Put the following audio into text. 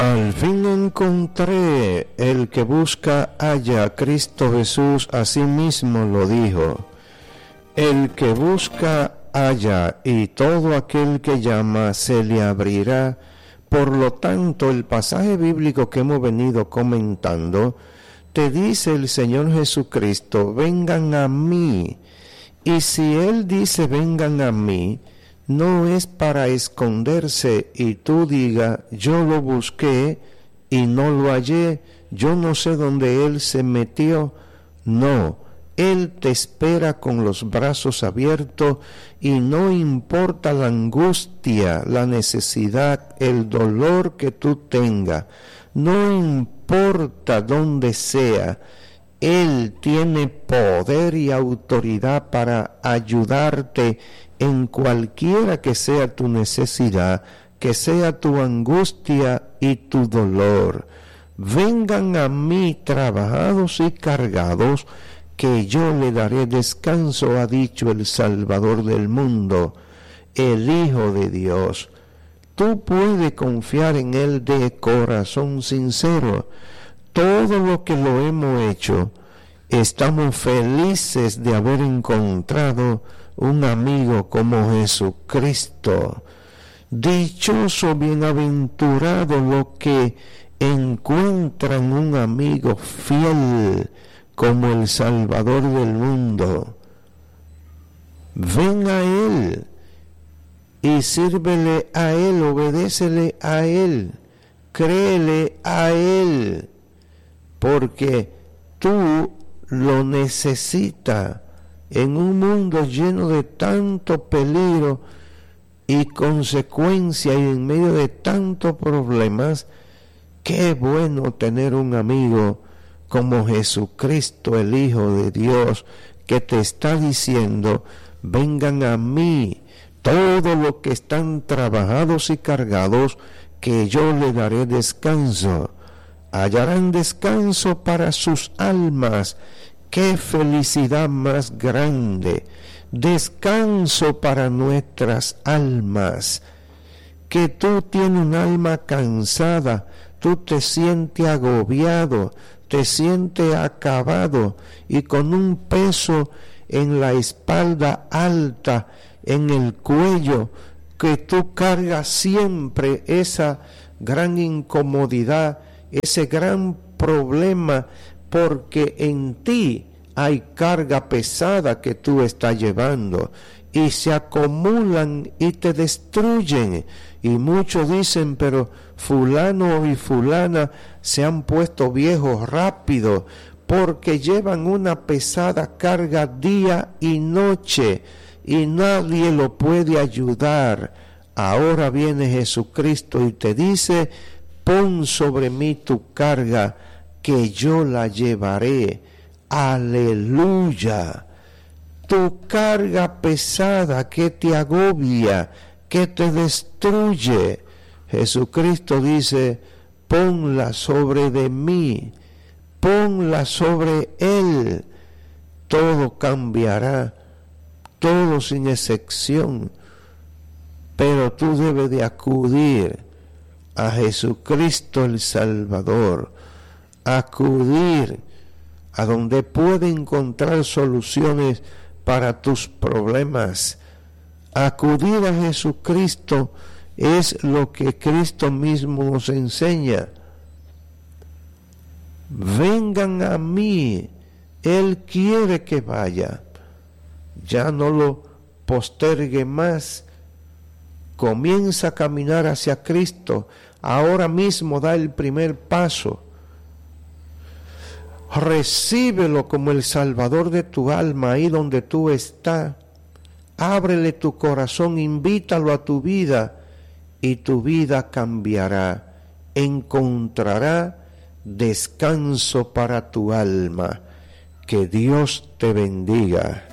Al fin encontré, el que busca halla. Cristo Jesús asimismo lo dijo. El que busca halla, y todo aquel que llama se le abrirá. Por lo tanto, el pasaje bíblico que hemos venido comentando, te dice el Señor Jesucristo, vengan a mí. Y si Él dice vengan a mí, no es para esconderse y tú digas, yo lo busqué y no lo hallé, yo no sé dónde Él se metió. No, Él te espera con los brazos abiertos y no importa la angustia, la necesidad, el dolor que tú tengas, no importa dónde sea, Él tiene poder y autoridad para ayudarte en cualquiera que sea tu necesidad, que sea tu angustia y tu dolor. Vengan a mí trabajados y cargados, que yo le daré descanso, ha dicho el Salvador del mundo, el Hijo de Dios. Tú puedes confiar en Él de corazón sincero. Todo lo que lo hemos hecho, estamos felices de haber encontrado un amigo como Jesucristo. Dichoso, bienaventurado los que encuentran un amigo fiel como el Salvador del mundo. Ven a Él y sírvele a Él, obedécele a Él, créele a Él, porque tú lo necesitas. En un mundo lleno de tanto peligro y consecuencia y en medio de tantos problemas, qué bueno tener un amigo como Jesucristo, el Hijo de Dios, que te está diciendo, vengan a mí, todos los que están trabajados y cargados, que yo les daré descanso. Hallarán descanso para sus almas. ¡Qué felicidad más grande! Descanso para nuestras almas. Que tú tienes un alma cansada, tú te sientes agobiado, te sientes acabado y con un peso en la espalda alta, en el cuello, que tú cargas siempre esa gran incomodidad, ese gran problema, porque en ti hay carga pesada que tú estás llevando y se acumulan y te destruyen. Y muchos dicen, pero fulano y fulana se han puesto viejos rápido porque llevan una pesada carga día y noche y nadie lo puede ayudar. Ahora viene Jesucristo y te dice, pon sobre mí tu carga, que yo la llevaré. Aleluya. Tu carga pesada que te agobia, que te destruye, Jesucristo dice, ponla sobre de mí, ponla sobre Él. Todo cambiará, todo sin excepción, pero tú debes de acudir a Jesucristo el Salvador, acudir a donde puede encontrar soluciones para tus problemas. Acudir a Jesucristo es lo que Cristo mismo nos enseña. Vengan a mí, Él quiere que vaya. Ya no lo postergue más. Comienza a caminar hacia Cristo. Ahora mismo da el primer paso. Recíbelo como el Salvador de tu alma ahí donde tú estás. Ábrele tu corazón, invítalo a tu vida y tu vida cambiará. Encontrará descanso para tu alma. Que Dios te bendiga.